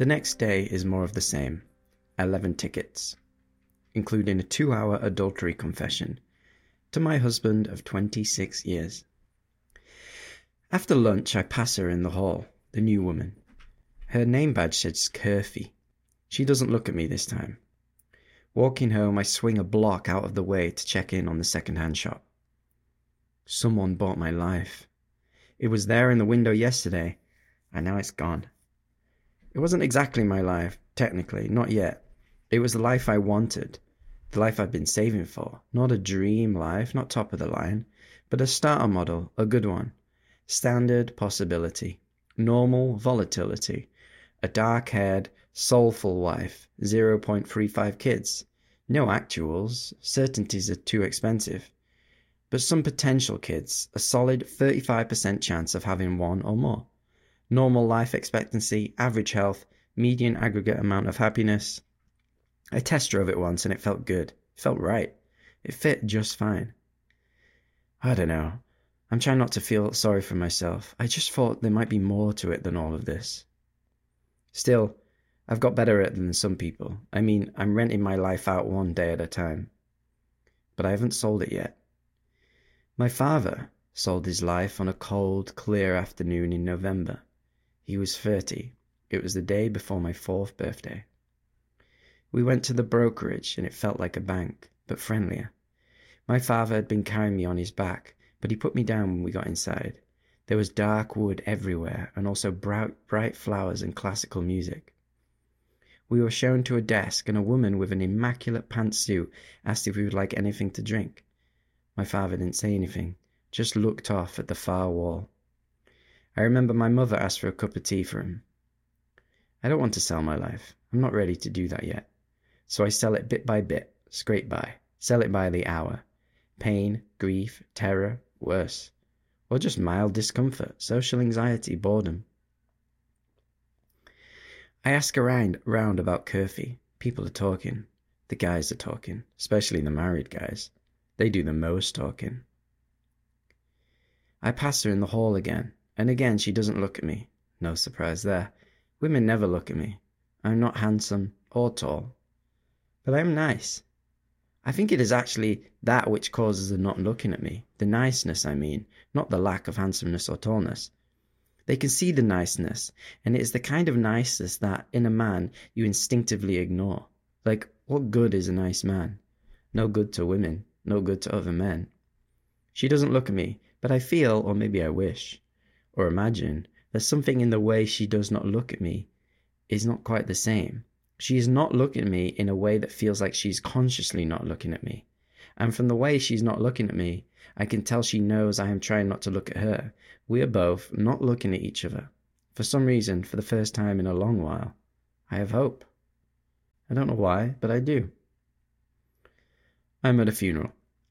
The next day is more of the same. 11 tickets, including a 2-hour adultery confession to my husband of 26 years. After lunch, I pass her in the hall, the new woman. Her name badge says Curfy. She doesn't look at me this time. Walking home, I swing a block out of the way to check in on the second-hand shop. Someone bought my life. It was there in the window yesterday, and now it's gone. It wasn't exactly my life, technically, not yet. It was the life I wanted, the life I've been saving for. Not a dream life, not top of the line, but a starter model, a good one. Standard possibility, normal volatility, a dark-haired, soulful wife, 0.35 kids. No actuals, certainties are too expensive. But some potential kids, a solid 35% chance of having one or more. Normal life expectancy, average health, median aggregate amount of happiness. I test drove it once and it felt good. It felt right. It fit just fine. I don't know. I'm trying not to feel sorry for myself. I just thought there might be more to it than all of this. Still, I've got better at it than some people. I mean, I'm renting my life out one day at a time. But I haven't sold it yet. My father sold his life on a cold, clear afternoon in November. He was 30. It was the day before my 4th birthday. We went to the brokerage and it felt like a bank, but friendlier. My father had been carrying me on his back, but he put me down when we got inside. There was dark wood everywhere and also bright flowers and classical music. We were shown to a desk and a woman with an immaculate pantsuit asked if we would like anything to drink. My father didn't say anything, just looked off at the far wall. I remember my mother asked for a cup of tea for him. I don't want to sell my life. I'm not ready to do that yet. So I sell it bit by bit, scrape by, sell it by the hour. Pain, grief, terror, worse. Or just mild discomfort, social anxiety, boredom. I ask around about Curfy. People are talking. The guys are talking, especially the married guys. They do the most talking. I pass her in the hall again, and again she doesn't look at me. No surprise there. Women never look at me. I'm not handsome or tall. But I'm nice. I think it is actually that which causes her not looking at me. The niceness, I mean, not the lack of handsomeness or tallness. They can see the niceness, and it is the kind of niceness that, in a man, you instinctively ignore. Like, what good is a nice man? No good to women, no good to other men. She doesn't look at me, but I feel, or maybe I wish, or imagine, that something in the way she does not look at me is not quite the same. She is not looking at me in a way that feels like she's consciously not looking at me. And from the way she's not looking at me, I can tell she knows I am trying not to look at her. We are both not looking at each other. For some reason, for the first time in a long while, I have hope. I don't know why, but I do. I'm at a funeral.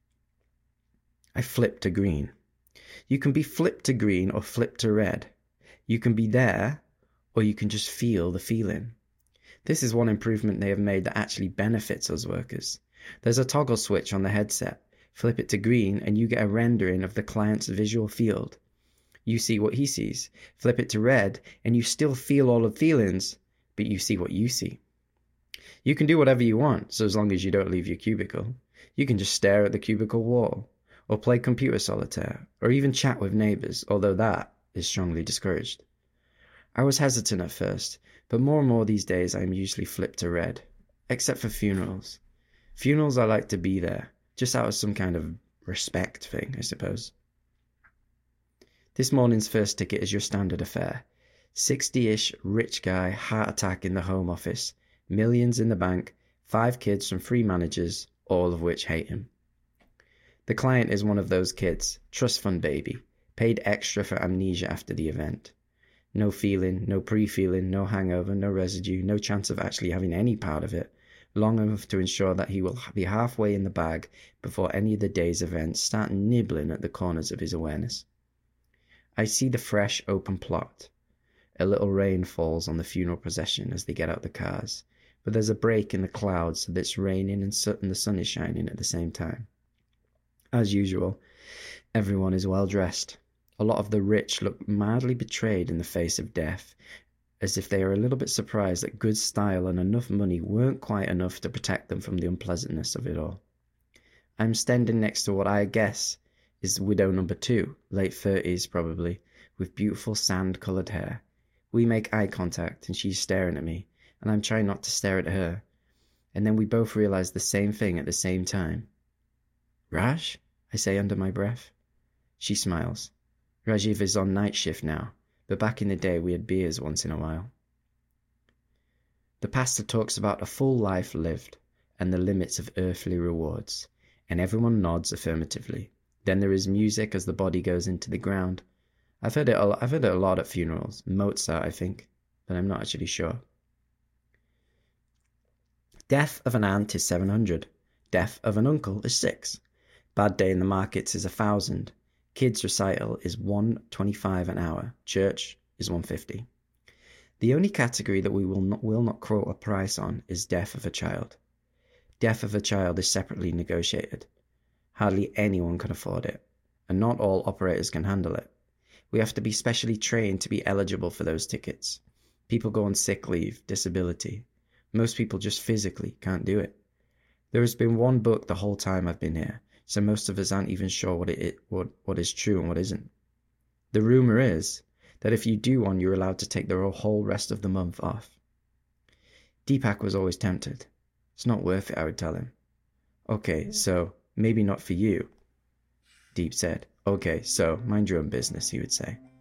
I flip to green. You can be flipped to green or flipped to red. You can be there, or you can just feel the feeling. This is one improvement they have made that actually benefits us workers. There's a toggle switch on the headset. Flip it to green and you get a rendering of the client's visual field. You see what he sees. Flip it to red and you still feel all the feelings, but you see what you see. You can do whatever you want, so as long as you don't leave your cubicle. You can just stare at the cubicle wall, or play computer solitaire, or even chat with neighbours, although that is strongly discouraged. I was hesitant at first, but more and more these days I am usually flipped to red, except for funerals. Funerals I like to be there, just out of some kind of respect thing, I suppose. This morning's first ticket is your standard affair. 60-ish rich guy, heart attack in the Home Office, millions in the bank, 5 kids from 3 managers, all of which hate him. The client is one of those kids, trust fund baby, paid extra for amnesia after the event. No feeling, no pre-feeling, no hangover, no residue, no chance of actually having any part of it, long enough to ensure that he will be halfway in the bag before any of the day's events start nibbling at the corners of his awareness. I see the fresh, open plot. A little rain falls on the funeral procession as they get out the cars, but there's a break in the clouds so that it's raining and the sun is shining at the same time. As usual, everyone is well dressed. A lot of the rich look mildly betrayed in the face of death, as if they are a little bit surprised that good style and enough money weren't quite enough to protect them from the unpleasantness of it all. I'm standing next to what I guess is widow number 2, late 30s probably, with beautiful sand-coloured hair. We make eye contact and she's staring at me, and I'm trying not to stare at her. And then we both realise the same thing at the same time. "Raj?" I say under my breath. She smiles. Rajiv is on night shift now, but back in the day we had beers once in a while. The pastor talks about a full life lived and the limits of earthly rewards, and everyone nods affirmatively. Then there is music as the body goes into the ground. I've heard it a lot at funerals. Mozart, I think, but I'm not actually sure. Death of an aunt is 700. Death of an uncle is 6. Bad day in the markets is 1,000. Kids recital is $1.25 an hour. Church is $1.50. The only category that we will not quote a price on is death of a child. Death of a child is separately negotiated. Hardly anyone can afford it, and not all operators can handle it. We have to be specially trained to be eligible for those tickets. People go on sick leave, disability. Most people just physically can't do it. There has been one book the whole time I've been here, so most of us aren't even sure what is true and what isn't. The rumour is that if you do one, you're allowed to take the whole rest of the month off. Deepak was always tempted. It's not worth it, I would tell him. "Okay, so maybe not for you," Deep said. "Okay, so mind your own business," he would say.